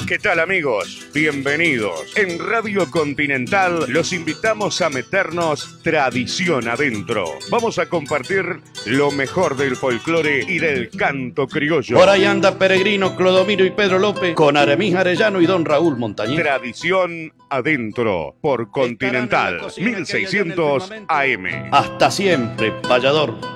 ¿Qué tal, amigos? Bienvenidos. En Radio Continental los invitamos a meternos tradición adentro. Vamos a compartir lo mejor del folclore y del canto criollo. Por ahí anda Peregrino, Clodomiro y Pedro López con Aramis Arellano y don Raúl Montañez. Tradición adentro por Continental 1600 AM. Hasta siempre, payador.